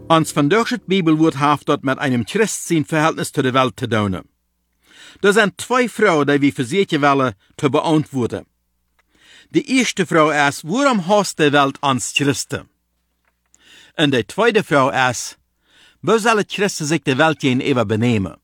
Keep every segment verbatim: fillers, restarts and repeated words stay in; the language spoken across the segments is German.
Ons vandaag Bibelwoord heeft dat met einem Christ zijn verhältnis tot de Welt te doen. Er zijn twee vragen die we verzekerd willen te beantwoorden. De eerste vraag is, waarom haast de Welt ons Christen? En de tweede vraag is, hoe zullen Christen zich de Welt gegenüber benemen?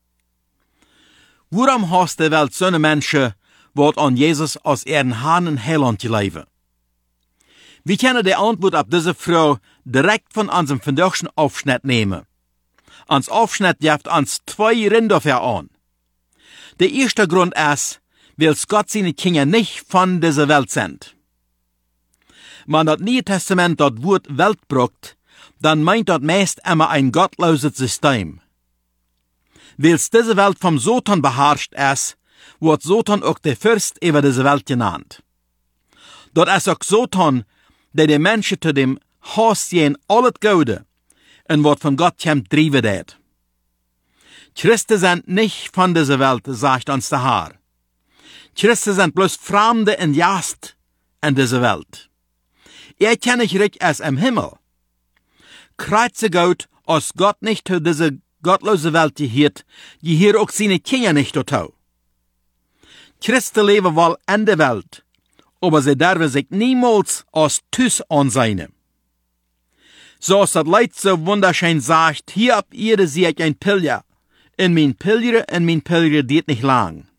Waarom haast de Welt zo'n mensen wat aan Jezus als ihren Herrn en Heiland leven? We kunnen de antwoord op deze vraag direct van onze vandaagse Aufschnitt nemen. Ons Aufschnitt geeft ons twee Rinder aan. De eerste grond is, weil Gott seine Kinder nicht von dieser Welt sind. Wenn das Neue Testament das Wort Welt brucht, dann meint das meist immer ein gottloses System. Weil diese Welt vom Satan beherrscht ist, wird Satan auch der Fürst über diese Welt genannt. Dort ist auch Satan, der die Menschen zu dem Haus sehen, alles Gute, und was von Gott kommt, driven det. Christen sind nicht von dieser Welt, sagt uns der Herr. Christen sind bloß Fremde und Gast in dieser Welt. Er kenne ich recht als im Himmel. Kreuze Gott, als Gott nicht zu dieser gottlose Welt gehört, gehört auch seine Kinder nicht dazu. Christen leben wohl in der Welt, aber sie dürfen sich niemals als Tüß ansehen. So als das Leid so wunderschön sagt, hier ab Erde sehe ich ein Pilger, in mein Pilger, in mein Pilger geht nicht lang.